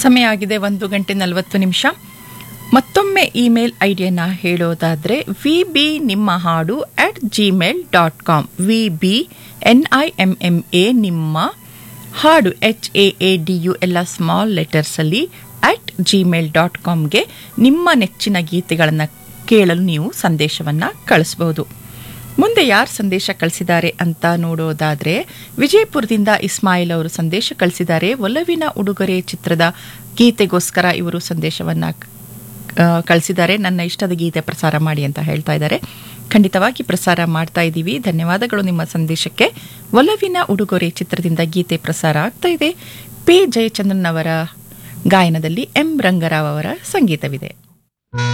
ಸಮಯ ಆಗಿದೆ 1:40 ಮತ್ತೊಮ್ಮೆ ಇಮೇಲ್ ಐಡಿಯನ್ನು ಹೇಳೋದಾದರೆ vbnimmahaadu@gmail.com VBNIMMA ನಿಮ್ಮ ಹಾಡು HAADU ಎಲ್ಲ ಸ್ಮಾಲ್ ಲೆಟರ್ಸಲ್ಲಿ @gmail.comಗೆ ನಿಮ್ಮ ನೆಚ್ಚಿನ ಗೀತೆಗಳನ್ನು ಕೇಳಲು ನೀವು ಸಂದೇಶವನ್ನು ಕಳಿಸಬಹುದು. ಮುಂದೆ ಯಾರು ಸಂದೇಶ ಕಳಿಸಿದ್ದಾರೆ ಅಂತ ನೋಡೋದಾದರೆ ವಿಜಯಪುರದಿಂದ ಇಸ್ಮಾಯಿಲ್ ಅವರು ಸಂದೇಶ ಕಳಿಸಿದ್ದಾರೆ. ಒಲವಿನ ಉಡುಗೊರೆ ಚಿತ್ರದ ಗೀತೆಗೋಸ್ಕರ ಇವರು ಸಂದೇಶವನ್ನು ಕಳಿಸಿದ್ದಾರೆ. ನನ್ನ ಇಷ್ಟದ ಗೀತೆ ಪ್ರಸಾರ ಮಾಡಿ ಅಂತ ಹೇಳ್ತಾ ಇದ್ದಾರೆ. ಖಂಡಿತವಾಗಿ ಪ್ರಸಾರ ಮಾಡ್ತಾ ಇದ್ದೀವಿ. ಧನ್ಯವಾದಗಳು ನಿಮ್ಮ ಸಂದೇಶಕ್ಕೆ. ಒಲವಿನ ಉಡುಗೊರೆ ಚಿತ್ರದಿಂದ ಗೀತೆ ಪ್ರಸಾರ ಆಗ್ತಾ ಇದೆ. ಪಿ ಜಯಚಂದ್ರನ್ ಅವರ ಗಾಯನದಲ್ಲಿ ಎಂ ರಂಗರಾವ್ ಅವರ ಸಂಗೀತವಿದೆ.